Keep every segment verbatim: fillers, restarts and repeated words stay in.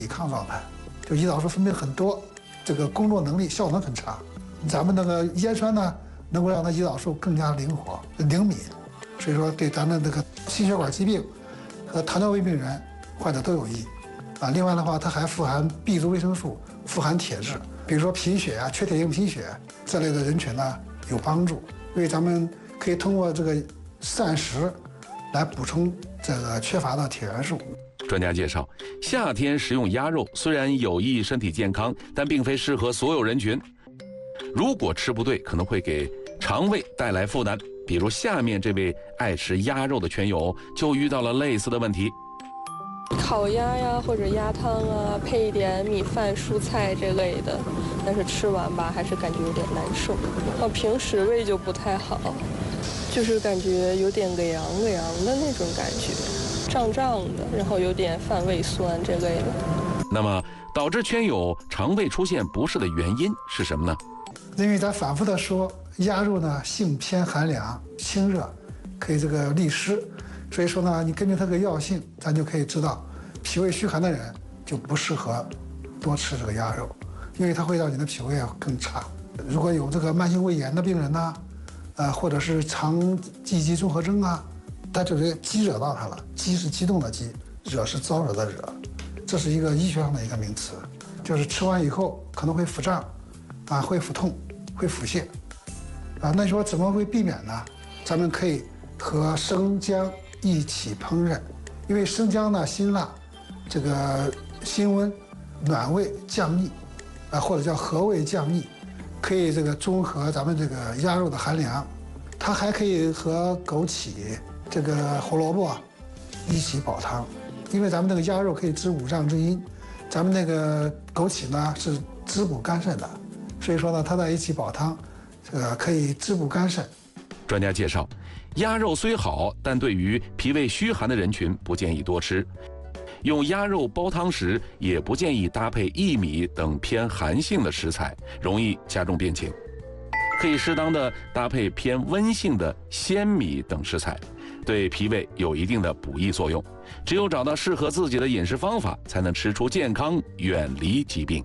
抵抗状态，就胰岛素分泌很多，这个工作能力效能很差。咱们那个烟酸呢，能够让它胰岛素更加灵活、灵敏，所以说对咱的这个心血管疾病和糖尿病病人患者都有益。啊，另外的话，它还富含 B 族维生素，富含铁质，比如说贫血啊、缺铁性贫血这类的人群呢有帮助，因为咱们可以通过这个膳食来补充这个缺乏的铁元素。 专家介绍，夏天食用鸭肉虽然有益身体健康，但并非适合所有人群。如果吃不对，可能会给肠胃带来负担。比如下面这位爱吃鸭肉的圈友就遇到了类似的问题。 烤鸭呀，或者鸭汤啊，配一点米饭、蔬菜这类的，但是吃完吧，还是感觉有点难受。我平时胃就不太好，就是感觉有点凉凉的那种感觉，胀胀的，然后有点泛胃酸这类的。 那么，导致圈友肠胃出现不适的原因是什么呢？ 因为咱反复的说，鸭肉呢性偏寒凉、清热，可以这个利湿，所以说呢，你根据它个药性，咱就可以知道，脾胃虚寒的人就不适合多吃这个鸭肉，因为它会让你的脾胃更差。如果有这个慢性胃炎的病人呢，呃，或者是肠积极综合征啊，它就是激惹到它了。激是激动的激，惹是招惹的惹，这是一个医学上的一个名词，就是吃完以后可能会腹胀，啊，会腹痛，会腹泻，啊，那说怎么会避免呢？咱们可以和生姜一起烹饪，因为生姜呢辛辣，这个辛温、暖胃、降逆，啊，或者叫和胃降逆，可以这个中和咱们这个鸭肉的寒凉。它还可以和枸杞、这个胡萝卜啊一起煲汤，因为咱们那个鸭肉可以治五脏之阴，咱们那个枸杞呢是滋补肝肾的，所以说呢，它在一起煲汤，这个可以滋补肝肾。 专家介绍，鸭肉虽好，但对于脾胃虚寒的人群不建议多吃。用鸭肉煲汤时，也不建议搭配薏米等偏寒性的食材，容易加重病情。可以适当的搭配偏温性的鲜米等食材，对脾胃有一定的补益作用。只有找到适合自己的饮食方法，才能吃出健康，远离疾病。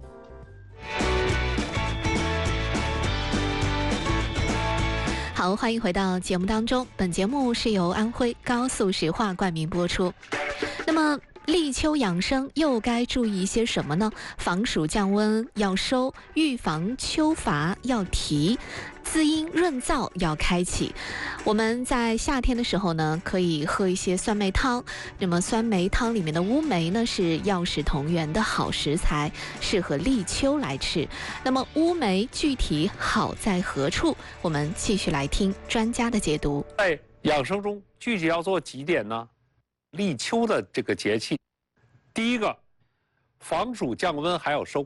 好，欢迎回到节目当中。本节目是由安徽高速石化冠名播出。那么立秋养生又该注意一些什么呢？防暑降温要收，预防秋乏要提，滋阴润燥要开启。我们在夏天的时候呢，可以喝一些酸梅汤。那么酸梅汤里面的乌梅呢，是药食同源的好食材，适合立秋来吃。那么乌梅具体好在何处？我们继续来听专家的解读。 在养生中具体要做几点呢？立秋的这个节气，第一个，防暑降温还要收。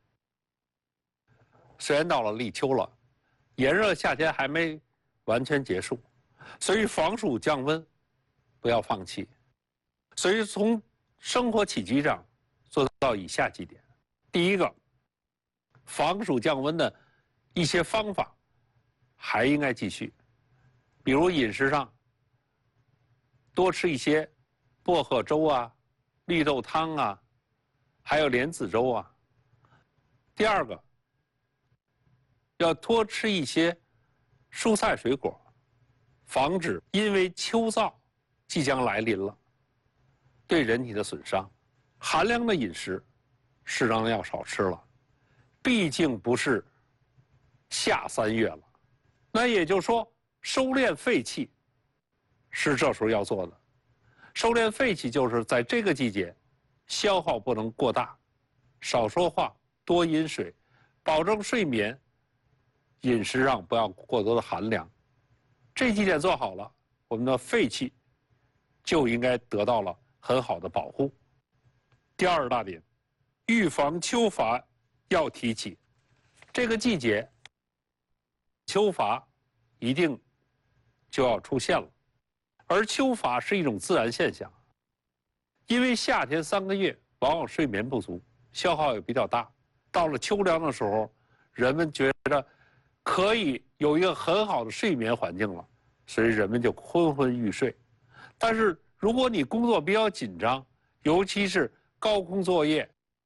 虽然到了立秋了，炎热夏天还没完全结束，所以防暑降温不要放弃。所以从生活起居上做到以下几点：第一个，防暑降温的一些方法还应该继续，比如饮食上多吃一些薄荷粥啊、绿豆汤啊，还有莲子粥啊。第二个，要多吃一些蔬菜水果，防止因为秋燥即将来临了，对人体的损伤。寒凉的饮食适当的要少吃了，毕竟不是夏三月了。那也就是说，收敛肺气是这时候要做的。收敛肺气就是在这个季节，消耗不能过大，少说话，多饮水，保证睡眠，饮食上不要过多的寒凉。这几点做好了，我们的肺气就应该得到了很好的保护。第二大点，预防秋乏要提起。这个季节，秋乏一定就要出现了。而秋乏是一种自然现象，因为夏天三个月往往睡眠不足，消耗也比较大。到了秋凉的时候，人们觉得可以有一个很好的睡眠环境了，所以人们就昏昏欲睡。但是如果你工作比较紧张，尤其是高空作业，